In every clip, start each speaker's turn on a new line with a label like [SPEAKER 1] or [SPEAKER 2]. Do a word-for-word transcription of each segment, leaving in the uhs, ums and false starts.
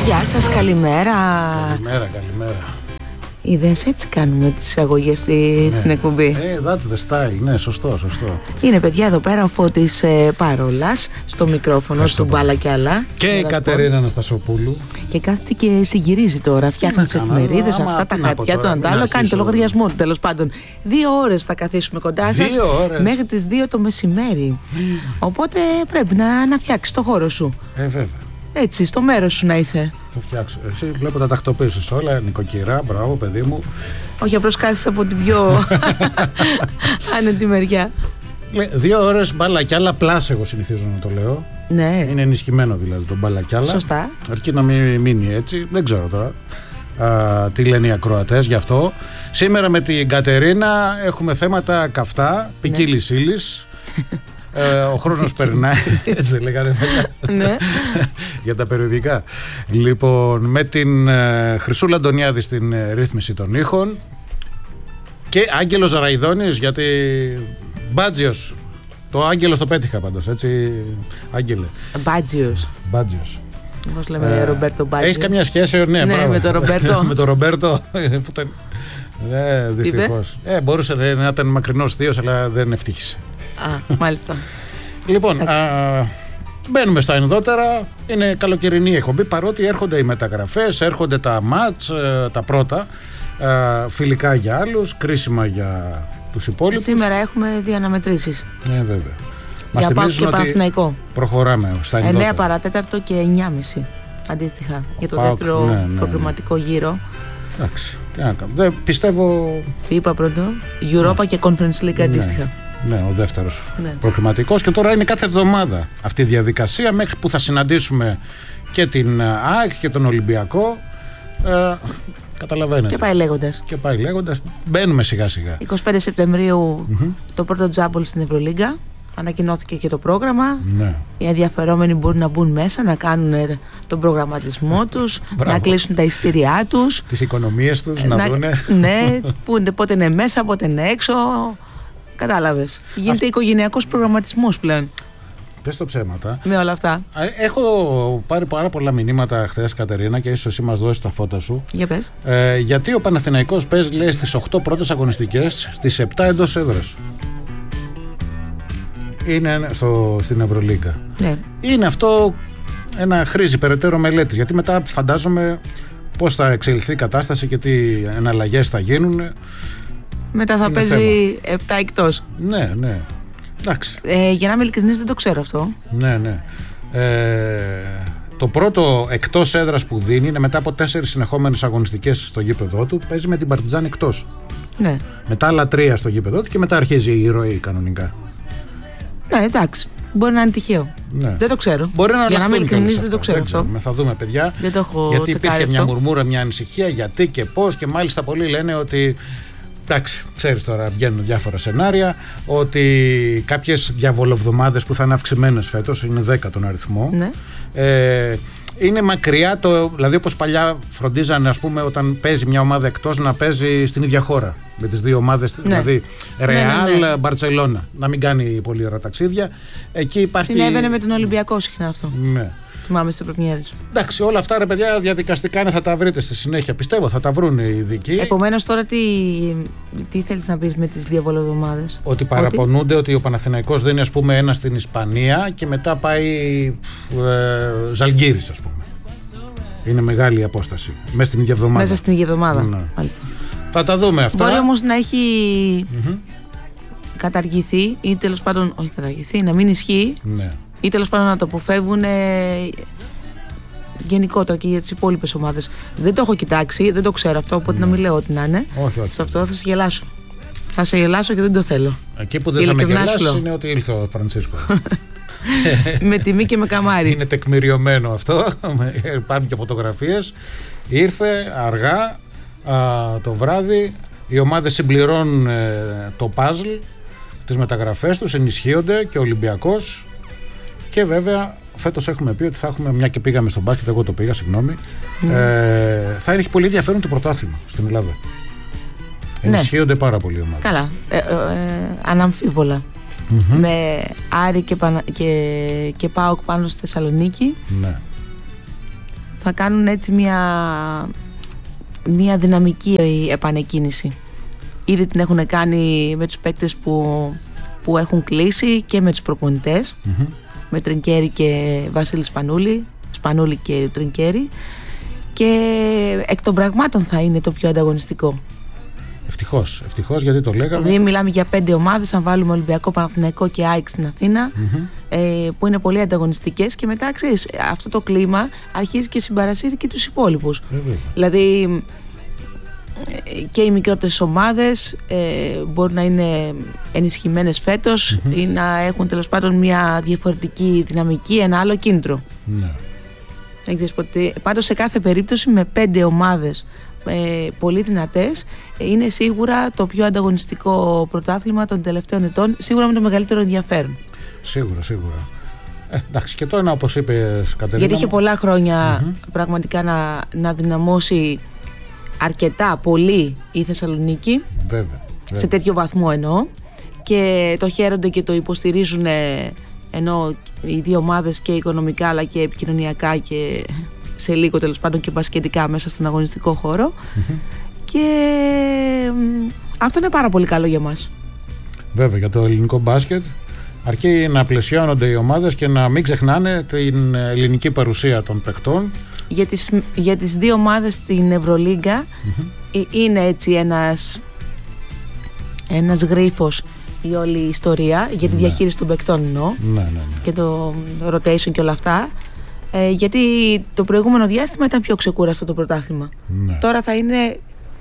[SPEAKER 1] Γεια σας, καλημέρα.
[SPEAKER 2] Καλημέρα, καλημέρα.
[SPEAKER 1] Είδες, έτσι κάνουμε τις εισαγωγές στη,
[SPEAKER 2] ναι.
[SPEAKER 1] στην εκπομπή.
[SPEAKER 2] Ε, that's the style, ναι, σωστό, σωστό.
[SPEAKER 1] Είναι παιδιά εδώ πέρα ο Φώτης ε, Παρόλας στο μικρόφωνο του Μπάλα κι άλλα.
[SPEAKER 2] Και η Κατερίνα Αναστασοπούλου.
[SPEAKER 1] Και κάθεται και συγκυρίζει τώρα. Φτιάχνει τις εφημερίδες, αυτά τα χαρτιά, το αντάλλο. Κάνει το λογαριασμό του τέλος πάντων. Δύο ώρες θα καθίσουμε κοντά σας μέχρι τις δύο το μεσημέρι. Mm. Οπότε πρέπει να, να φτιάξεις το χώρο σου.
[SPEAKER 2] Ε, βέβαια.
[SPEAKER 1] Έτσι, στο μέρος σου να είσαι.
[SPEAKER 2] Το φτιάξω. Εσύ βλέπω τα τακτοποιήσεις όλα. Νοικοκυρά, μπράβο, παιδί μου.
[SPEAKER 1] Όχι, απλώς κάθεσαι από την πιο άνετη μεριά.
[SPEAKER 2] Δύο ώρες μπάλα κι άλλα, πλάς εγώ συνηθίζω να το λέω.
[SPEAKER 1] Ναι.
[SPEAKER 2] Είναι ενισχυμένο δηλαδή το μπάλα κι άλλα.
[SPEAKER 1] Σωστά.
[SPEAKER 2] Αρκεί να μην μείνει έτσι. Δεν ξέρω τώρα α, τι λένε οι ακροατές γι' αυτό. Σήμερα με την Κατερίνα έχουμε θέματα καυτά, ποικίλης ύλης. Ε, ο χρόνος περνάει, έτσι λέγανε
[SPEAKER 1] ναι.
[SPEAKER 2] για τα περιοδικά. Λοιπόν, με την ε, Χρυσούλα Αντωνιάδη στην ε, ρύθμιση των ήχων και Άγγελος Ραϊδόνης, γιατί Μπάτζιος, το Άγγελος το πέτυχα πάντως, έτσι, Άγγελε.
[SPEAKER 1] Μπάτζιος.
[SPEAKER 2] Μπάτζιος.
[SPEAKER 1] Πώς λέμε, ε, Ρομπέρτο Μπάτζιο.
[SPEAKER 2] Έχεις καμιά σχέση, ναι,
[SPEAKER 1] ναι με τον Ρομπέρτο.
[SPEAKER 2] με τον Ρομπέρτο. Ναι, δυστυχώς. Ε, μπορούσε να ήταν μακρινός θείος, αλλά δεν ευτύχησε.
[SPEAKER 1] Α, μάλιστα.
[SPEAKER 2] Λοιπόν, α, μπαίνουμε στα ενδότερα. Είναι καλοκαιρινή εκπομπή, παρότι έρχονται οι μεταγραφές, έρχονται τα μάτς, τα πρώτα, α, φιλικά για άλλους, κρίσιμα για τους υπόλοιπους.
[SPEAKER 1] Σήμερα έχουμε δύο αναμετρήσεις.
[SPEAKER 2] Ναι, βέβαια.
[SPEAKER 1] Μας για Πάκο και Παναθηναϊκό.
[SPEAKER 2] Προχωράμε στα ενδότερα.
[SPEAKER 1] εννέα παρατέταρτο και εννιά και μισή αντίστοιχα για το Πάκο, δεύτερο ναι, ναι, προκριματικό ναι. γύρο.
[SPEAKER 2] Εντάξει, τι να κάνω. Δεν πιστεύω.
[SPEAKER 1] Τι είπα πρώτο, Europa ναι. και Conference League αντίστοιχα.
[SPEAKER 2] Ναι. Ναι, ο δεύτερος ναι. προκριματικός, και τώρα είναι κάθε εβδομάδα αυτή η διαδικασία μέχρι που θα συναντήσουμε και την ΑΕΚ και τον Ολυμπιακό. Ε, καταλαβαίνετε.
[SPEAKER 1] Και πάει λέγοντας.
[SPEAKER 2] Και πάει λέγοντας. Μπαίνουμε σιγά σιγά.
[SPEAKER 1] εικοστή πέμπτη Σεπτεμβρίου mm-hmm. το πρώτο τζάμπολ στην Ευρωλίγκα. Ανακοινώθηκε και το πρόγραμμα.
[SPEAKER 2] Ναι.
[SPEAKER 1] Οι ενδιαφερόμενοι μπορούν να μπουν μέσα, να κάνουν τον προγραμματισμό τους, να κλείσουν τα ειστήριά τους,
[SPEAKER 2] τις οικονομίες τους, να, να δούνε.
[SPEAKER 1] Ναι, που, πότε είναι μέσα, πότε είναι έξω. Κατάλαβες. Γίνεται Αυτ... οικογενειακός προγραμματισμός πλέον.
[SPEAKER 2] Πες το ψέματα.
[SPEAKER 1] Με όλα αυτά.
[SPEAKER 2] Έχω πάρει πάρα πολλά μηνύματα χθες, Κατερίνα, και ίσως εσύ μας δώσεις τα φώτα σου.
[SPEAKER 1] Για πες.
[SPEAKER 2] Ε, γιατί ο Παναθηναϊκός παίζει, λέει, στις οκτώ πρώτες αγωνιστικές, στις επτά εντός έδρας. Είναι στο, στην Ευρωλίγκα.
[SPEAKER 1] Ναι. Είναι
[SPEAKER 2] αυτό ένα χρήση περαιτέρω μελέτης. Γιατί μετά φαντάζομαι πώς θα εξελιχθεί η κατάσταση και τι εναλλαγές θα γίνουν.
[SPEAKER 1] Μετά θα παίζει θέμα. επτά εκτός.
[SPEAKER 2] Ναι, ναι. Εντάξει.
[SPEAKER 1] Ε, για να είμαι ειλικρινής, δεν το ξέρω αυτό.
[SPEAKER 2] Ναι, ναι. Ε, το πρώτο εκτός έδρας που δίνει είναι μετά από τέσσερις συνεχόμενες αγωνιστικές στο γήπεδό του. Παίζει με την Παρτιζάν εκτός.
[SPEAKER 1] Ναι.
[SPEAKER 2] Μετά άλλα τρία στο γήπεδό του και μετά αρχίζει η ροή κανονικά.
[SPEAKER 1] Ναι, εντάξει. Μπορεί να είναι τυχαίο.
[SPEAKER 2] Ναι.
[SPEAKER 1] Δεν το ξέρω.
[SPEAKER 2] Μπορεί να
[SPEAKER 1] για να είμαι ειλικρινής, δεν το ξέρω αυτό.
[SPEAKER 2] Θα δούμε, παιδιά.
[SPEAKER 1] Δεν το έχω
[SPEAKER 2] γιατί υπήρχε
[SPEAKER 1] αυτό.
[SPEAKER 2] μια μουρμούρα, μια ανησυχία, γιατί και πώς, και μάλιστα πολλοί λένε ότι. Εντάξει, ξέρεις τώρα, βγαίνουν διάφορα σενάρια, ότι κάποιες διαβολοβδομάδες που θα είναι αυξημένες φέτος, είναι δέκα τον αριθμό,
[SPEAKER 1] ναι.
[SPEAKER 2] ε, είναι μακριά, το, δηλαδή όπως παλιά φροντίζανε, ας πούμε, όταν παίζει μια ομάδα εκτός να παίζει στην ίδια χώρα με τις δύο ομάδες, ναι. δηλαδή Ρεάλ, ναι, ναι, ναι. Μπαρτσελώνα, να μην κάνει πολύ ωραία ταξίδια. Εκεί υπάρχει...
[SPEAKER 1] Συνέβαινε με τον Ολυμπιακό συχνά αυτό.
[SPEAKER 2] Ναι.
[SPEAKER 1] Θυμάμαι στις πρεμιέρες.
[SPEAKER 2] Εντάξει, όλα αυτά, ρε παιδιά, διαδικαστικά είναι, θα τα βρείτε στη συνέχεια. Πιστεύω θα τα βρουν οι ειδικοί.
[SPEAKER 1] Επομένως, τώρα τι, τι θέλεις να πεις με τις διαβολοβδομάδες?
[SPEAKER 2] Ότι παραπονούνται ότι, ότι ο Παναθηναϊκός δίνει, ας πούμε, ένα στην Ισπανία και μετά πάει ε, Ζαλγκίρις, ας πούμε. Είναι μεγάλη η απόσταση. Μέσα στην ίδια εβδομάδα.
[SPEAKER 1] Μέσα στην ίδια εβδομάδα. Ναι. Μάλιστα.
[SPEAKER 2] Θα τα δούμε αυτά.
[SPEAKER 1] Μπορεί όμως να έχει mm-hmm. καταργηθεί ή τέλος πάντων, όχι καταργηθεί, να μην ισχύει.
[SPEAKER 2] Ναι.
[SPEAKER 1] Ή τέλος πάντων να το αποφεύγουν ε, γενικότερα και για τις υπόλοιπες ομάδες. Δεν το έχω κοιτάξει, δεν το ξέρω αυτό, οπότε mm. να μην λέω ό,τι να είναι.
[SPEAKER 2] Όχι, όχι.
[SPEAKER 1] Σε αυτό θα σε γελάσω. Θα σε γελάσω και δεν το θέλω.
[SPEAKER 2] Εκεί που δεν θα με γελάσεις είναι ότι ήρθε ο Φρανσίσκο.
[SPEAKER 1] Με τιμή και με καμάρι.
[SPEAKER 2] Είναι τεκμηριωμένο αυτό. Υπάρχουν και φωτογραφίες. Ήρθε αργά α, το βράδυ. Οι ομάδες συμπληρώνουν ε, το παζλ, τις μεταγραφές τους, ενισχύονται και ο Ολυμπιακός. Και βέβαια φέτος έχουμε πει ότι θα έχουμε, μια και πήγαμε στο μπάσκετ, εγώ το πήγα, συγγνώμη, mm. ε, θα έχει πολύ ενδιαφέρον το πρωτάθλημα στην Ελλάδα. Ναι. Ενισχύονται πάρα πολύ οι ομάδες.
[SPEAKER 1] Καλά, ε, ε, ε, αναμφίβολα. Mm-hmm. Με Άρη και, Πανα... και... και ΠΑΟΚ πάνω στη Θεσσαλονίκη.
[SPEAKER 2] Ναι.
[SPEAKER 1] θα κάνουν έτσι μια, μια δυναμική επανεκκίνηση. Ήδη την έχουν κάνει με τους παίκτες που, που έχουν κλείσει και με τους προπονητές, mm-hmm. με Τρινκέρι και Βασίλη Σπανούλη, Σπανούλη και Τρινκέρι, και εκ των πραγμάτων θα είναι το πιο ανταγωνιστικό. Ευτυχώς,
[SPEAKER 2] ευτυχώς, γιατί το λέγαμε.
[SPEAKER 1] Δηλαδή μιλάμε για πέντε ομάδες, αν βάλουμε Ολυμπιακό, Παναθηναϊκό και ΑΕΚ στην Αθήνα, mm-hmm. ε, που είναι πολύ ανταγωνιστικές, και μετά ξέρεις, αυτό το κλίμα αρχίζει και συμπαρασύρει και τους υπόλοιπους. Mm-hmm. Δηλαδή και οι μικρότερες ομάδες ε, μπορούν να είναι ενισχυμένες φέτος, mm-hmm. ή να έχουν τέλος πάντων μια διαφορετική δυναμική, ένα άλλο κίνητρο.
[SPEAKER 2] Ναι.
[SPEAKER 1] Πάντως σε κάθε περίπτωση με πέντε ομάδες ε, πολύ δυνατές είναι σίγουρα το πιο ανταγωνιστικό πρωτάθλημα των τελευταίων ετών, σίγουρα με το μεγαλύτερο ενδιαφέρον.
[SPEAKER 2] Σίγουρα, σίγουρα. Ε, εντάξει, και τώρα όπως είπες, Κατερίνα,
[SPEAKER 1] γιατί είχε πολλά χρόνια mm-hmm. πραγματικά να, να δυναμώσει αρκετά πολύ η Θεσσαλονίκη.
[SPEAKER 2] Βέβαια, βέβαια.
[SPEAKER 1] Σε τέτοιο βαθμό εννοώ, και το χαίρονται και το υποστηρίζουν, ενώ οι δύο ομάδες και οικονομικά αλλά και επικοινωνιακά και σε λίγο τέλος πάντων και μπασκετικά μέσα στον αγωνιστικό χώρο. Mm-hmm. Και αυτό είναι πάρα πολύ καλό για μας.
[SPEAKER 2] Βέβαια, για το ελληνικό μπάσκετ αρκεί να πλαισιώνονται οι ομάδες και να μην ξεχνάνε την ελληνική παρουσία των παιχτών.
[SPEAKER 1] Για τις, για τις δύο ομάδες στην Ευρωλίγκα mm-hmm. είναι έτσι ένας, ένας γρίφος η όλη η ιστορία για τη
[SPEAKER 2] ναι.
[SPEAKER 1] διαχείριση των παικτών εννοώ,
[SPEAKER 2] ναι, ναι, ναι.
[SPEAKER 1] και το rotation και όλα αυτά, ε, γιατί το προηγούμενο διάστημα ήταν πιο ξεκούραστο το πρωτάθλημα.
[SPEAKER 2] Ναι.
[SPEAKER 1] Τώρα θα είναι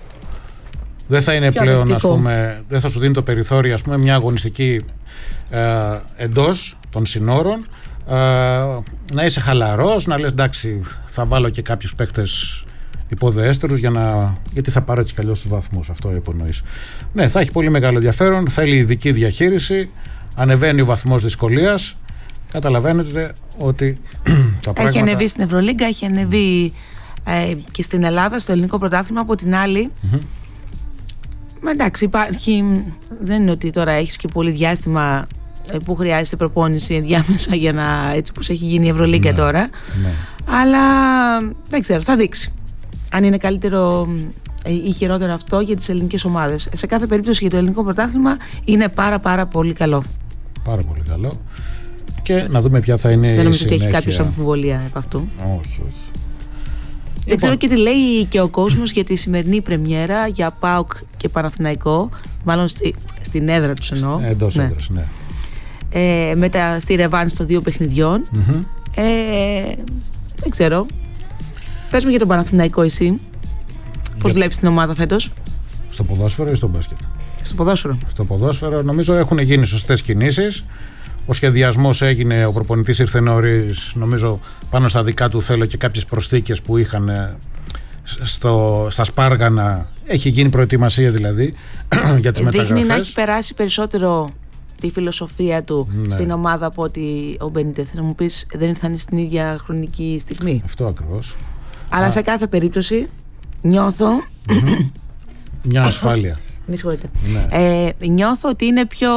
[SPEAKER 2] δεν θα είναι πλέον, ας πούμε, δεν θα σου δίνει το περιθώριο, ας πούμε, μια αγωνιστική ε, εντός των συνόρων, ε, να είσαι χαλαρός, να λες εντάξει, θα βάλω και κάποιους παίκτες υποδεέστερους για να... γιατί θα πάρω έτσι κι αλλιώς τους βαθμούς, αυτό υπονοείς. Ναι, θα έχει πολύ μεγάλο ενδιαφέρον, θέλει ειδική διαχείριση, ανεβαίνει ο βαθμός δυσκολίας, καταλαβαίνετε ότι τα πράγματα...
[SPEAKER 1] Έχει ανεβεί στην Ευρωλίγκα, έχει ανεβεί ε, και στην Ελλάδα, στο ελληνικό πρωτάθλημα. Από την άλλη, mm-hmm. μα εντάξει, υπάρχει, δεν είναι ότι τώρα έχεις και πολύ διάστημα που χρειάζεται προπόνηση ενδιάμεσα για να, έτσι πως έχει γίνει η Ευρωλίγκα, ναι, τώρα,
[SPEAKER 2] ναι.
[SPEAKER 1] Αλλά δεν ξέρω, θα δείξει αν είναι καλύτερο ή χειρότερο αυτό για τις ελληνικές ομάδες. Σε κάθε περίπτωση για το ελληνικό πρωτάθλημα είναι πάρα πάρα πολύ καλό.
[SPEAKER 2] Πάρα πολύ καλό. Και να δούμε ποια θα είναι η συνέχεια.
[SPEAKER 1] Δεν νομίζω ότι έχει κάποιος αμφιβολία από αυτού.
[SPEAKER 2] Όχι, όχι.
[SPEAKER 1] Δεν ξέρω και τι λέει και ο κόσμος για τη σημερινή πρεμιέρα για ΠΑΟΚ και Παναθηναϊκό, μάλλον στη, στην έδρα τους εννοώ.
[SPEAKER 2] Εντός
[SPEAKER 1] ναι.
[SPEAKER 2] έδρας, ναι.
[SPEAKER 1] Ε, μετά στη ρεβάνς των δύο παιχνιδιών.
[SPEAKER 2] Mm-hmm.
[SPEAKER 1] Ε, δεν ξέρω. Πες μου για τον Παναθηναϊκό εσύ. Για... πώς βλέπεις την ομάδα φέτος?
[SPEAKER 2] Στο ποδόσφαιρο ή στο μπάσκετ?
[SPEAKER 1] Στο ποδόσφαιρο.
[SPEAKER 2] Στο ποδόσφαιρο νομίζω έχουν γίνει σωστές κινήσεις. Ο σχεδιασμός έγινε, ο προπονητής ήρθε νωρίς, νομίζω πάνω στα δικά του θέλω και κάποιες προσθήκες που είχαν στο, στα σπάργανα. Έχει γίνει προετοιμασία δηλαδή για τις μεταγραφές.
[SPEAKER 1] Δείχνει να έχει περάσει περισσότερο τη φιλοσοφία του, ναι, στην ομάδα από ότι ο Μπενίτεθ. Να μου πεις, δεν ήρθαν στην ίδια χρονική στιγμή.
[SPEAKER 2] Αυτό ακριβώς.
[SPEAKER 1] Αλλά Α. σε κάθε περίπτωση νιώθω
[SPEAKER 2] mm-hmm. μια ασφάλεια.
[SPEAKER 1] Μη συγχωρείτε.
[SPEAKER 2] Ναι.
[SPEAKER 1] Ε, νιώθω ότι είναι πιο...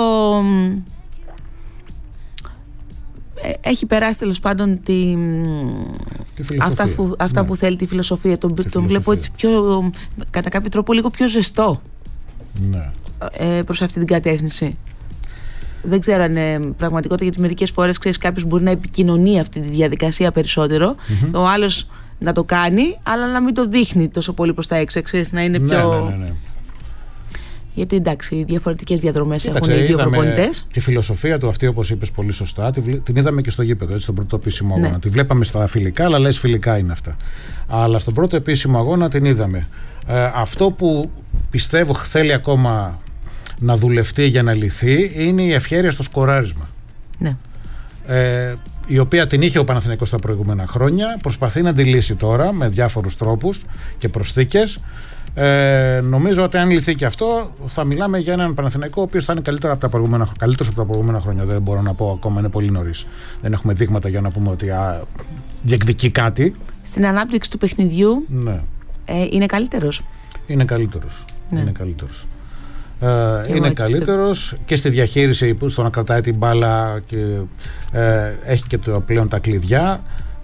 [SPEAKER 1] έχει περάσει τέλος πάντων τη...
[SPEAKER 2] τη
[SPEAKER 1] αυτά, που, αυτά ναι. που θέλει, τη φιλοσοφία. Τον, τη τον φιλοσοφία. Βλέπω έτσι πιο, κατά κάποιο τρόπο λίγο πιο ζεστό,
[SPEAKER 2] ναι,
[SPEAKER 1] ε, προς αυτή την κατεύθυνση. Δεν ξέρω αν είναι πραγματικότητα, γιατί μερικές φορές ξέρεις, κάποιος μπορεί να επικοινωνεί αυτή τη διαδικασία περισσότερο, mm-hmm. ο άλλος να το κάνει αλλά να μην το δείχνει τόσο πολύ προς τα έξω, ξέρεις, να είναι
[SPEAKER 2] ναι,
[SPEAKER 1] πιο...
[SPEAKER 2] ναι, ναι, ναι.
[SPEAKER 1] Γιατί εντάξει, διαφορετικές διαδρομές έχουν οι δύο προπονητές.
[SPEAKER 2] Τη φιλοσοφία του αυτή, όπως είπες πολύ σωστά, την είδαμε και στο γήπεδο, έτσι, στον πρώτο επίσημο αγώνα. Ναι. Τη βλέπαμε στα φιλικά, αλλά λες φιλικά είναι αυτά. Αλλά στον πρώτο επίσημο αγώνα την είδαμε. Ε, αυτό που πιστεύω θέλει ακόμα να δουλευτεί για να λυθεί είναι η ευχέρεια στο σκοράρισμα.
[SPEAKER 1] Ναι.
[SPEAKER 2] Ε, η οποία την είχε ο Παναθηναϊκός τα προηγούμενα χρόνια. Προσπαθεί να τη λύσει τώρα με διάφορους τρόπους και προσθήκες. Ε, νομίζω ότι αν λυθεί και αυτό, θα μιλάμε για έναν Παναθηναϊκό ο οποίος θα είναι καλύτερο από τα προηγούμενα, καλύτερος από τα προηγούμενα χρόνια. Δεν μπορώ να πω ακόμα, είναι πολύ νωρίς. Δεν έχουμε δείγματα για να πούμε ότι α, διεκδικεί κάτι.
[SPEAKER 1] Στην ανάπτυξη του παιχνιδιού,
[SPEAKER 2] ναι,
[SPEAKER 1] ε, είναι καλύτερος.
[SPEAKER 2] Είναι καλύτερος. Ναι. Είναι καλύτερος. Ε, είναι καλύτερος και στη διαχείριση, στο να κρατάει την μπάλα και ε, έχει και το, πλέον τα κλειδιά.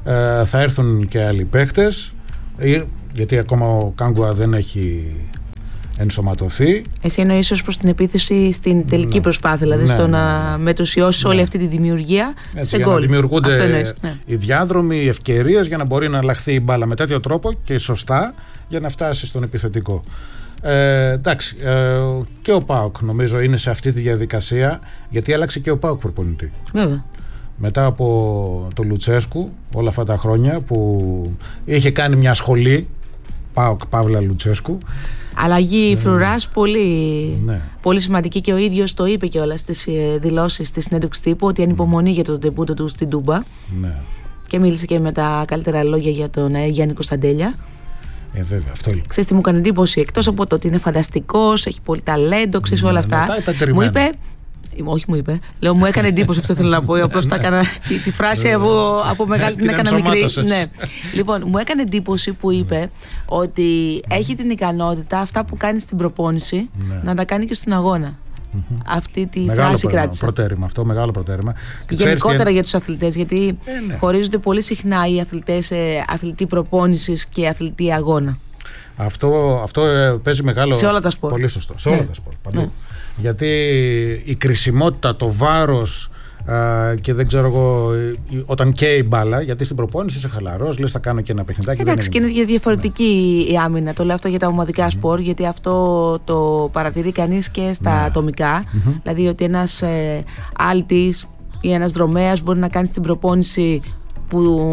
[SPEAKER 2] Ε, θα έρθουν και άλλοι παίχτες, γιατί ακόμα ο Κάγκουα δεν έχει ενσωματωθεί.
[SPEAKER 1] Εσύ εννοείς ως προς την επίθεση στην τελική ναι. προσπάθεια, δηλαδή ναι, στο ναι, να ναι. μετουσιώσεις ναι. όλη αυτή τη δημιουργία
[SPEAKER 2] έτσι,
[SPEAKER 1] σε
[SPEAKER 2] για
[SPEAKER 1] γκολ.
[SPEAKER 2] Να δημιουργούνται
[SPEAKER 1] εννοείς, ναι.
[SPEAKER 2] οι διάδρομοι, οι ευκαιρίες για να μπορεί να αλλάχθει η μπάλα με τέτοιο τρόπο και σωστά για να φτάσει στον επιθετικό. Ε, εντάξει, ε, και ο ΠΑΟΚ νομίζω είναι σε αυτή τη διαδικασία, γιατί άλλαξε και ο ΠΑΟΚ προπονητή.
[SPEAKER 1] Βέβαια.
[SPEAKER 2] Μετά από το Λουτσέσκου όλα αυτά τα χρόνια που είχε κάνει μια σχολή ΠΑΟΚ Παύλα Λουτσέσκου.
[SPEAKER 1] Αλλαγή mm. φρουράς πολύ,
[SPEAKER 2] ναι.
[SPEAKER 1] πολύ σημαντική, και ο ίδιος το είπε και όλα στις δηλώσεις στη συνέντευξη τύπου ότι ανυπομονεί για το ντεμπούτο του στην Τούμπα.
[SPEAKER 2] Ναι.
[SPEAKER 1] Και μίλησε και με τα καλύτερα λόγια για τον Γιάννη Κωνσταντέλια.
[SPEAKER 2] Ε, βέβαια, αυτό είναι.
[SPEAKER 1] Ξέρεις τι μου έκανε εντύπωση? Εκτός από το ότι είναι φανταστικός, έχει πολύ ταλέντο, ξέρεις ναι, όλα αυτά. Μου είπε. Όχι, μου είπε. Λέω, μου έκανε εντύπωση, αυτό θέλω να πω. Απλώς τα έκανα τη, τη φράση από, από μεγάλη την έκανα μικρή. Ναι. Λοιπόν, μου έκανε εντύπωση που είπε ότι έχει την ικανότητα αυτά που κάνει στην προπόνηση ναι. να τα κάνει και στην αγώνα. Mm-hmm. Αυτή τη
[SPEAKER 2] μεγάλο
[SPEAKER 1] φράση κράτησα.
[SPEAKER 2] Προτέρημα, αυτό μεγάλο προτέρημα.
[SPEAKER 1] Γενικότερα
[SPEAKER 2] τι...
[SPEAKER 1] για τους αθλητές, γιατί ε, ναι. χωρίζονται πολύ συχνά οι αθλητές σε αθλητή προπόνησης και αθλητή αγώνα.
[SPEAKER 2] Αυτό, αυτό παίζει μεγάλο.
[SPEAKER 1] Σε όλα τα σπορ.
[SPEAKER 2] Πολύ σωστό. Σε όλα ναι. τα σπορ. Παντού. Ναι. Γιατί η κρισιμότητα, το βάρος α, και δεν ξέρω εγώ, όταν καίει η μπάλα, γιατί στην προπόνηση είσαι χαλαρός, λες θα κάνω και ένα παιχνιδάκι.
[SPEAKER 1] Εντάξει, και είναι διαφορετική ναι. η άμυνα. Το λέω αυτό για τα ομαδικά mm-hmm. σπορ, γιατί αυτό το παρατηρεί κανείς και στα ναι. ατομικά. Mm-hmm. Δηλαδή ότι ένας ε, άλτης ή ένας δρομέας μπορεί να κάνει στην προπόνηση που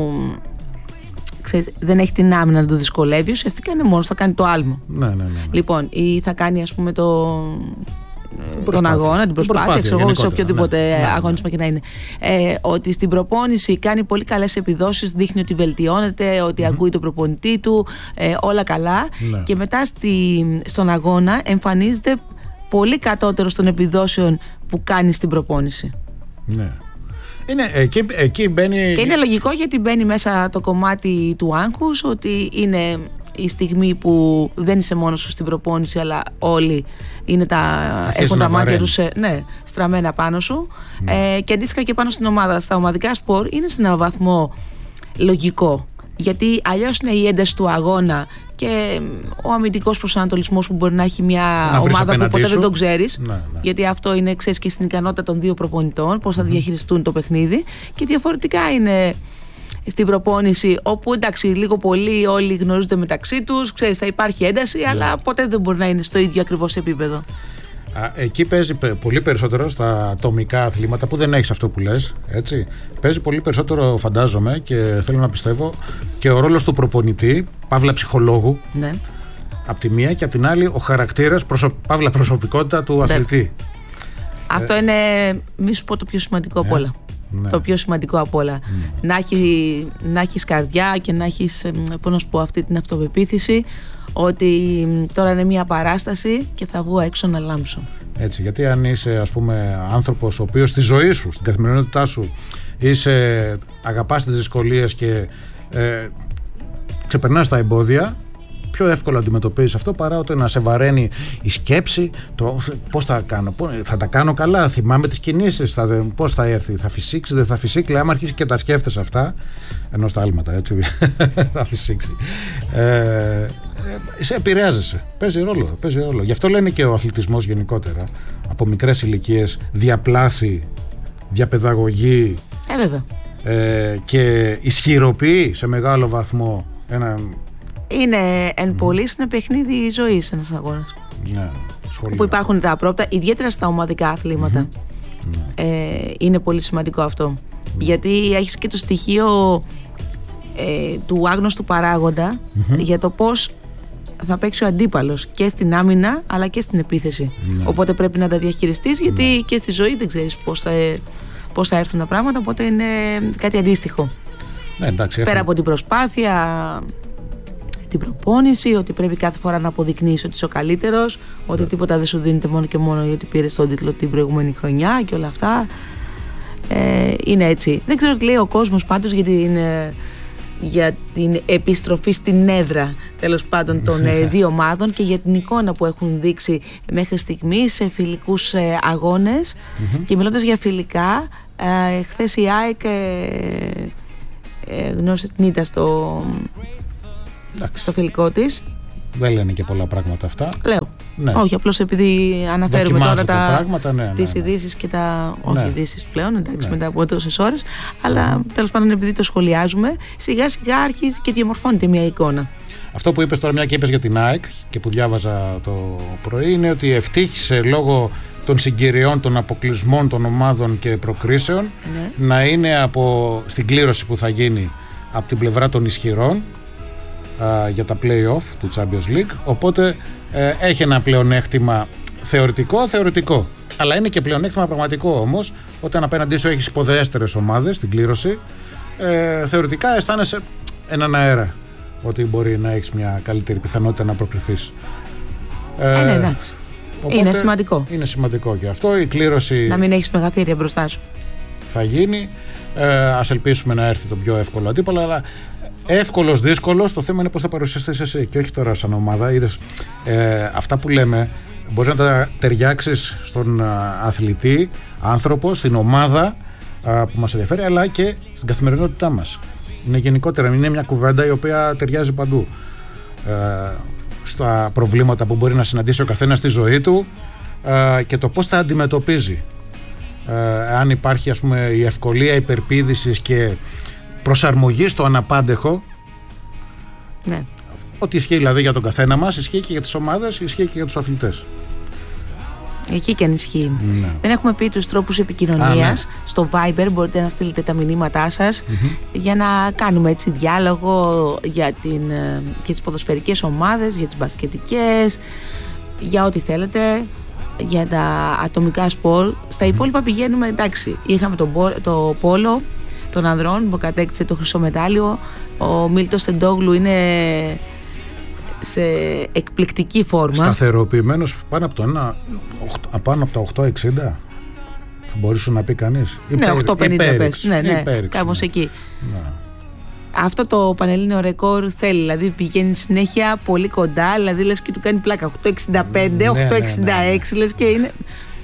[SPEAKER 1] ξέρεις, δεν έχει την άμυνα να το δυσκολεύει, ουσιαστικά είναι μόνος, θα κάνει το άλμο.
[SPEAKER 2] Ναι, ναι, ναι, ναι.
[SPEAKER 1] Λοιπόν, ή θα κάνει ας πούμε το. Τον αγώνα, την προσπάθεια, ξέρω εγώ, σε οποιοδήποτε ναι, ναι, αγώνισμα ναι. και να είναι. Ε, ότι στην προπόνηση κάνει πολύ καλές επιδόσεις, δείχνει ότι βελτιώνεται, ότι mm-hmm. ακούει τον προπονητή του, ε, όλα καλά. Ναι. Και μετά στη, στον αγώνα εμφανίζεται πολύ κατώτερο των επιδόσεων που κάνει στην προπόνηση.
[SPEAKER 2] Ναι. Είναι, εκεί, εκεί μπαίνει...
[SPEAKER 1] Και είναι λογικό, γιατί μπαίνει μέσα το κομμάτι του άγχους, ότι είναι η στιγμή που δεν είσαι μόνος σου στην προπόνηση, αλλά όλοι είναι τα, έχουν τα μάτια τους ναι, στραμμένα πάνω σου. Ναι. Ε, και αντίστοιχα και πάνω στην ομάδα. Στα ομαδικά σπορ είναι σε έναν βαθμό λογικό. Γιατί αλλιώς είναι η ένταση του αγώνα και ο αμυντικός προσανατολισμός που μπορεί να έχει μια να ομάδα που ποτέ σου. δεν τον ξέρεις. Ναι, ναι. Γιατί αυτό είναι, ξέρεις, και στην ικανότητα των δύο προπονητών, πώς θα mm-hmm. διαχειριστούν το παιχνίδι. Και διαφορετικά είναι στην προπόνηση, όπου εντάξει, λίγο πολύ όλοι γνωρίζονται μεταξύ τους, ξέρεις, θα υπάρχει ένταση, yeah. αλλά ποτέ δεν μπορεί να είναι στο ίδιο ακριβώς επίπεδο.
[SPEAKER 2] Α, εκεί παίζει πολύ περισσότερο στα ατομικά αθλήματα που δεν έχεις αυτό που λες, έτσι. Παίζει πολύ περισσότερο, φαντάζομαι, και θέλω να πιστεύω, και ο ρόλος του προπονητή, παύλα ψυχολόγου, ναι. απ' τη μία, και απ' την άλλη ο χαρακτήρας, προσω... παύλα προσωπικότητα του αθλητή.
[SPEAKER 1] Αυτό ε... είναι, μη σου πω, το πιο σημαντικό από όλα. Ναι. Το πιο σημαντικό από όλα. Mm. Να, έχει, να έχεις καρδιά και να έχεις, πώς να σου πω, αυτή την αυτοπεποίθηση ότι τώρα είναι μια παράσταση και θα βγω έξω να λάμψω. Έτσι, γιατί αν είσαι, ας πούμε, άνθρωπος ο οποίος στη ζωή σου, στην καθημερινότητά σου, είσαι, αγαπάς τις δυσκολίες και ε, ξεπερνάς τα εμπόδια, πιο εύκολα αντιμετωπίζεις αυτό παρά ότι να σε βαραίνει η σκέψη, το πώς θα κάνω, πώς, θα τα κάνω καλά, θυμάμαι τις κινήσεις, θα, πώς θα έρθει, θα φυσήξει, δεν θα φυσήξει. Άμα αρχίσει και τα σκέφτεσαι αυτά, ενώ στα άλματα, έτσι, θα φυσήξει. Ε, σε επηρεάζεσαι. Παίζει ρόλο, παίζει ρόλο. Γι' αυτό λένε και ο αθλητισμός γενικότερα, από μικρές ηλικίες, διαπλάθη, διαπαιδαγωγή ε, βέβαια.
[SPEAKER 2] Ε, και ισχυροποιεί σε μεγάλο βαθμό έναν.
[SPEAKER 1] Είναι εν πωλής, είναι παιχνίδι ζωής ένας αγώνας.
[SPEAKER 2] Ναι,
[SPEAKER 1] που υπάρχουν τα απρόπτα, ιδιαίτερα στα ομαδικά αθλήματα. Mm-hmm. Ε, είναι πολύ σημαντικό αυτό. Mm-hmm. Γιατί έχεις και το στοιχείο ε, του άγνωστου παράγοντα mm-hmm. για το πώς θα παίξει ο αντίπαλος και στην άμυνα αλλά και στην επίθεση. Mm-hmm. Οπότε πρέπει να τα διαχειριστείς, γιατί mm-hmm. και στη ζωή δεν ξέρεις πώς θα, πώς θα έρθουν τα πράγματα. Οπότε είναι κάτι αντίστοιχο.
[SPEAKER 2] Ναι, εντάξει,
[SPEAKER 1] πέρα έχουμε... από την προσπάθεια, την προπόνηση, ότι πρέπει κάθε φορά να αποδεικνύεις ότι είσαι ο καλύτερος, ότι yeah. τίποτα δεν σου δίνεται μόνο και μόνο γιατί πήρες τον τίτλο την προηγούμενη χρονιά και όλα αυτά. Ε, είναι έτσι. Δεν ξέρω τι λέει ο κόσμος πάντως για την, για την επιστροφή στην έδρα, τέλος πάντων, των δύο ομάδων και για την εικόνα που έχουν δείξει μέχρι στιγμής σε φιλικούς αγώνες. Mm-hmm. Και μιλώντας για φιλικά, ε, χθες η ΑΕΚ ε, ε, γνώρισε την ήττα στο, στο φιλικό της.
[SPEAKER 2] Δεν λένε και πολλά πράγματα αυτά.
[SPEAKER 1] Λέω.
[SPEAKER 2] Ναι.
[SPEAKER 1] Όχι, απλώς επειδή αναφέρουμε τώρα τα,
[SPEAKER 2] πράγματα, ναι, ναι,
[SPEAKER 1] τις
[SPEAKER 2] ναι.
[SPEAKER 1] ειδήσεις και τα. Όχι,
[SPEAKER 2] ναι.
[SPEAKER 1] ειδήσεις πλέον, εντάξει, ναι. μετά από τόσες ώρες. Αλλά
[SPEAKER 2] Mm.
[SPEAKER 1] τέλος πάντων, επειδή το σχολιάζουμε, σιγά σιγά αρχίζει και διαμορφώνεται μια εικόνα.
[SPEAKER 2] Αυτό που είπες τώρα, μια και είπες για την ΑΕΚ και που διάβαζα το πρωί, είναι ότι ευτύχησε λόγω των συγκυριών, των αποκλεισμών των ομάδων και προκρίσεων, ναι. να είναι από, στην κλήρωση που θα γίνει από την πλευρά των ισχυρών α, για τα play-off του Champions League. Οπότε ε, έχει ένα πλεονέκτημα θεωρητικό, θεωρητικό. Αλλά είναι και πλεονέκτημα πραγματικό όμως, όταν απέναντί σου έχεις υποδέστερες ομάδες στην κλήρωση, ε, θεωρητικά αισθάνεσαι έναν αέρα ότι μπορεί να έχεις μια καλύτερη πιθανότητα να προκριθείς.
[SPEAKER 1] Ε, ε, ναι, εντάξει. Είναι σημαντικό.
[SPEAKER 2] Είναι σημαντικό και αυτό. Η κλήρωση.
[SPEAKER 1] Να μην έχεις μεγαθύρια μπροστά σου.
[SPEAKER 2] Θα γίνει. Ε, ας ελπίσουμε να έρθει το πιο εύκολο αντίπαλο. Αλλά εύκολος, δύσκολος, το θέμα είναι πώς θα παρουσιαστείς εσύ και όχι τώρα σαν ομάδα. Είδες, ε, αυτά που λέμε μπορείς να τα ταιριάξεις στον α, αθλητή, άνθρωπο, στην ομάδα α, που μας ενδιαφέρει, αλλά και στην καθημερινότητά μας. Είναι γενικότερα, είναι μια κουβέντα η οποία ταιριάζει παντού. Ε, στα προβλήματα που μπορεί να συναντήσει ο καθένας στη ζωή του ε, και το πώς θα αντιμετωπίζει. Ε, αν υπάρχει, ας πούμε, η ευκολία υπερπήδησης και προσαρμογή στο αναπάντεχο,
[SPEAKER 1] ναι.
[SPEAKER 2] ό,τι ισχύει δηλαδή για τον καθένα μας, ισχύει και για τις ομάδες, ισχύει και για τους αθλητές.
[SPEAKER 1] Εκεί και αν ισχύει.
[SPEAKER 2] Ναι.
[SPEAKER 1] Δεν έχουμε πει τους τρόπους επικοινωνίας. Α, ναι. Στο Viber μπορείτε να στείλετε τα μηνύματά σας mm-hmm. για να κάνουμε έτσι διάλογο για, την, για τις ποδοσφαιρικές ομάδες, για τις μπασκετικές, για ό,τι θέλετε, για τα ατομικά σπορ. Στα υπόλοιπα πηγαίνουμε, εντάξει, είχαμε το, το πόλο των ανδρών που κατέκτησε το χρυσό μετάλλιο. Ο Μίλτος Στεντόγλου είναι σε εκπληκτική φόρμα.
[SPEAKER 2] Σταθεροποιημένος πάνω από το, ένα, πάνω από τα οκτώ εξήντα θα μπορούσε να πει κανείς.
[SPEAKER 1] Ναι, οκτώ πενήντα πες. Ναι, ναι,
[SPEAKER 2] υπέριξ,
[SPEAKER 1] κάπως
[SPEAKER 2] ναι.
[SPEAKER 1] εκεί.
[SPEAKER 2] Ναι.
[SPEAKER 1] Αυτό το πανελλήνιο ρεκόρ θέλει, δηλαδή πηγαίνει συνέχεια πολύ κοντά, δηλαδή λες και του κάνει πλάκα οκτώ εξήντα πέντε, οκτώ εξήντα έξι, ναι, ναι, ναι. λες και είναι...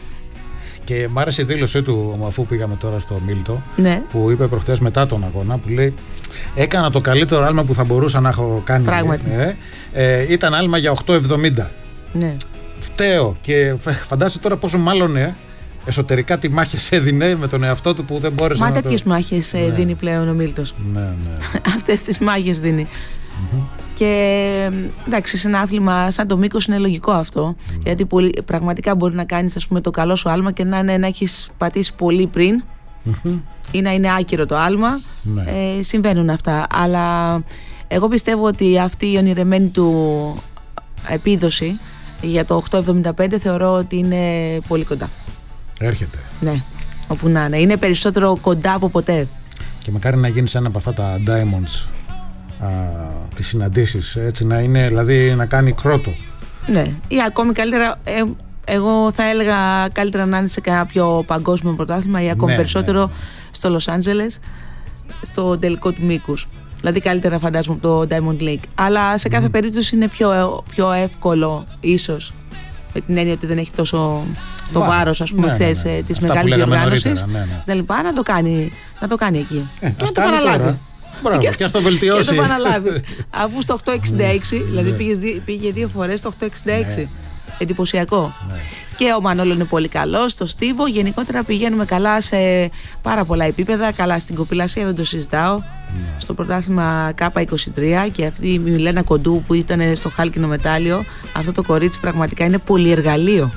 [SPEAKER 2] Και μ' άρεσε η δήλωσή του, αφού πήγαμε τώρα στο Μίλτο,
[SPEAKER 1] ναι.
[SPEAKER 2] που είπε προχτές μετά τον αγώνα, που λέει έκανα το καλύτερο άλμα που θα μπορούσα να έχω κάνει.
[SPEAKER 1] Πράγματι.
[SPEAKER 2] Ε, ε, ήταν άλμα για οκτώ εβδομήντα.
[SPEAKER 1] Ναι.
[SPEAKER 2] Φταίω και φαντάζεσαι τώρα πόσο μάλλον ε, εσωτερικά τι μάχες έδινε με τον εαυτό του που δεν μπόρεσε.
[SPEAKER 1] Μα
[SPEAKER 2] να
[SPEAKER 1] τέτοιες το... μάχες ναι. δίνει πλέον ο Μίλτος.
[SPEAKER 2] Ναι, ναι.
[SPEAKER 1] Αυτές τις μάχες δίνει. Mm-hmm. Και εντάξει, σε ένα άθλημα σαν το μήκος είναι λογικό αυτό. Mm. Γιατί πολύ, πραγματικά μπορεί να κάνεις, ας πούμε, το καλό σου άλμα και να, είναι, να έχεις πατήσει πολύ πριν mm-hmm. ή να είναι άκυρο το άλμα. Mm. Ε, συμβαίνουν αυτά. Αλλά εγώ πιστεύω ότι αυτή η ονειρεμένη του επίδοση για το οκτώ εβδομήντα πέντε θεωρώ ότι είναι πολύ κοντά.
[SPEAKER 2] Έρχεται.
[SPEAKER 1] Ναι, όπου να είναι. Είναι περισσότερο κοντά από ποτέ. Και
[SPEAKER 2] μακάρι να γίνει ένα από αυτά τα Diamonds. Α, τις συναντήσεις, έτσι να είναι, δηλαδή να κάνει κρότο.
[SPEAKER 1] Ναι, ή ακόμη καλύτερα, ε, εγώ θα έλεγα καλύτερα να είναι σε κάποιο παγκόσμιο πρωτάθλημα ή ακόμη ναι, περισσότερο ναι, ναι. στο Λος Άντζελες, στο τελικό του μήκους. Δηλαδή καλύτερα φαντάζομαι από το Diamond League. Αλλά σε κάθε mm. περίπτωση είναι πιο, πιο εύκολο ίσως, με την έννοια ότι δεν έχει τόσο το Βάρος, βάρος ας πούμε, ναι, ξέρεις, ναι, ναι. της μεγάλης διοργάνωσης, ναι, ναι. να, το κάνει, να το κάνει εκεί.
[SPEAKER 2] Ε, και να το παραλάβει. Μπράβο, και ας το βελτιώσει.
[SPEAKER 1] Και το επαναλάβει. Αφού στο οκτώ εξήντα έξι, δηλαδή πήγε, πήγε δύο φορές στο οκτώ εξήντα έξι. Ναι. Εντυπωσιακό. Ναι. Και ο Μανόλο είναι πολύ καλός, στο στίβο. Γενικότερα πηγαίνουμε καλά σε πάρα πολλά επίπεδα. Καλά στην κοπηλασία, δεν το συζητάω. Ναι. Στο πρωτάθλημα Κάπα είκοσι τρία και αυτή η Μιλένα Κοντού που ήταν στο χάλκινο μετάλλιο. Αυτό το κορίτσι πραγματικά είναι πολυεργαλείο.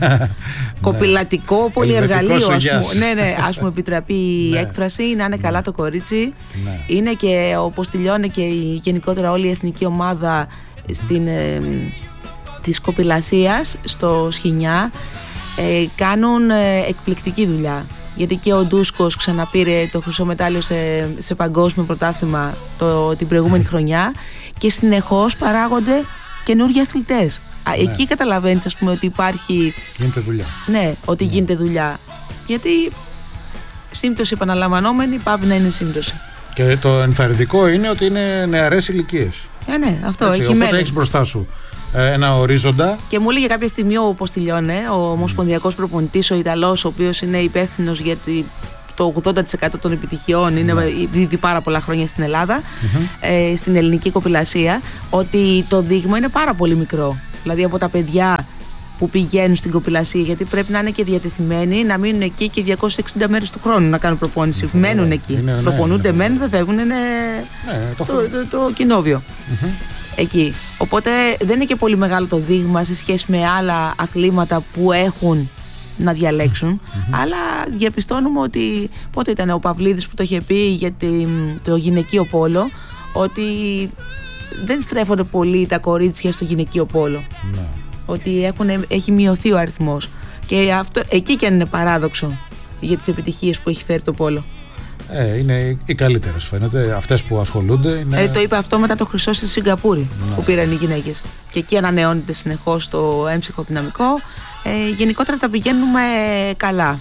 [SPEAKER 1] Κοπηλατικό πολυεργαλείο, ας πούμε. Ναι, ναι, ας μου επιτραπεί η έκφραση. Να είναι καλά το κορίτσι. Είναι και όπως τελειώνει και η, γενικότερα όλη η εθνική ομάδα στην, ε, της κοπηλασίας στο Σχοινιά. Ε, κάνουν ε, εκπληκτική δουλειά. Γιατί και ο Ντούσκος ξαναπήρε το χρυσό μετάλλιο σε, σε παγκόσμιο πρωτάθλημα το, την προηγούμενη χρονιά και συνεχώς παράγονται καινούργιοι αθλητές. Ναι. Εκεί καταλαβαίνεις, ας πούμε, ότι υπάρχει.
[SPEAKER 2] Γίνεται δουλειά.
[SPEAKER 1] Ναι, ότι ναι. γίνεται δουλειά. Γιατί σύμπτωση επαναλαμβανόμενη πάβει να είναι σύμπτωση.
[SPEAKER 2] Και το ενθαρρυντικό είναι ότι είναι νεαρές ηλικίες.
[SPEAKER 1] Ε, ναι, αυτό
[SPEAKER 2] έτσι,
[SPEAKER 1] έχει
[SPEAKER 2] οπότε
[SPEAKER 1] μέλλον.
[SPEAKER 2] Έχεις μπροστά σου ένα ορίζοντα.
[SPEAKER 1] Και μου έλεγε κάποια στιγμή ο Ποστιλιώνε, ο ομοσπονδιακός προπονητής, ο Ιταλός, ο οποίος είναι υπεύθυνος για το ογδόντα τοις εκατό των επιτυχιών είναι mm. ήδη πάρα πολλά χρόνια στην Ελλάδα, mm-hmm. ε, στην ελληνική κοπηλασία, ότι το δείγμα είναι πάρα πολύ μικρό. Δηλαδή από τα παιδιά που πηγαίνουν στην κοπηλασία, γιατί πρέπει να είναι και διατεθειμένοι να μείνουν εκεί και διακόσιες εξήντα μέρες του χρόνου να κάνουν προπόνηση. Mm-hmm. Μένουν εκεί. Είναι, ναι, προπονούνται, ναι, μένουν, δεν φεύγουν, είναι ναι, το, το, το, το κοινόβιο. Mm-hmm. Εκεί. Οπότε δεν είναι και πολύ μεγάλο το δείγμα σε σχέση με άλλα αθλήματα που έχουν να διαλέξουν. Mm-hmm. Αλλά διαπιστώνουμε ότι πότε ήταν ο Παυλίδης που το είχε πει για το γυναικείο πόλο, ότι δεν στρέφονται πολύ τα κορίτσια στο γυναικείο πόλο. Mm-hmm. Ότι έχουν, έχει μειωθεί ο αριθμός. Και αυτό, εκεί και αν είναι παράδοξο για τις επιτυχίες που έχει φέρει το πόλο.
[SPEAKER 2] Ε, είναι οι καλύτερες φαίνεται, αυτές που ασχολούνται. Είναι...
[SPEAKER 1] Ε, το είπε αυτό μετά το χρυσό στη Σιγκαπούρη, ναι, που πήραν οι γυναίκες. Και εκεί ανανεώνεται συνεχώς το έμψυχο δυναμικό. Ε, γενικότερα τα πηγαίνουμε καλά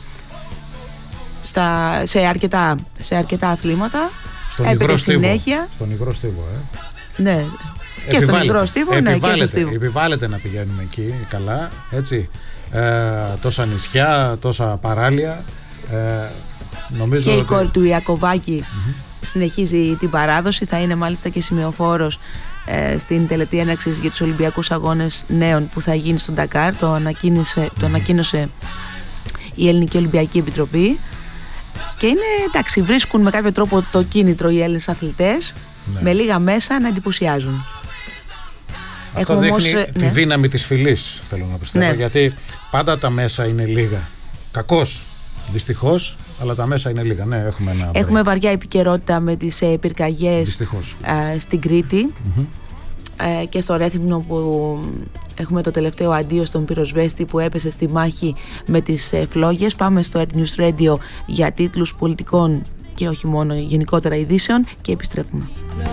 [SPEAKER 1] Στα, σε, αρκετά, σε αρκετά αθλήματα.
[SPEAKER 2] Στον υγρό στίβο. Στον υγρό στίβο, ε.
[SPEAKER 1] Ναι. Και στον υγρό στίβο, ναι, και στο στίβο.
[SPEAKER 2] Επιβάλλεται να πηγαίνουμε εκεί καλά, έτσι. Ε, τόσα νησιά, τόσα παράλια. Ε, νομίζω
[SPEAKER 1] και
[SPEAKER 2] ότι...
[SPEAKER 1] η κόρη του Ιακωβάκη mm-hmm. συνεχίζει την παράδοση. Θα είναι μάλιστα και σημεοφόρος ε, στην τελετή έναρξης για τους Ολυμπιακούς Αγώνες Νέων που θα γίνει στον Ντακάρ. Το ανακοίνωσε, mm-hmm. το ανακοίνωσε η Ελληνική Ολυμπιακή Επιτροπή. Και είναι, εντάξει, βρίσκουν με κάποιο τρόπο το κίνητρο οι Έλληνες αθλητές, ναι, με λίγα μέσα να εντυπωσιάζουν.
[SPEAKER 2] Αυτό δείχνει όμως, τη ναι. δύναμη της φυλής, θέλω να πιστεύω, ναι, γιατί πάντα τα μέσα είναι λίγα. Κακώς, δυστυχώς, αλλά τα μέσα είναι λίγα. Ναι, έχουμε ένα...
[SPEAKER 1] Έχουμε βαριά επικαιρότητα με τις ε, πυρκαγιές ε, στην Κρήτη, mm-hmm. ε, και στο Ρέθυμνο που έχουμε το τελευταίο αντίο στον πυροσβέστη που έπεσε στη μάχη με τις ε, φλόγες. Πάμε στο Earth News Radio για τίτλους πολιτικών και όχι μόνο, γενικότερα ειδήσεων, και επιστρέφουμε.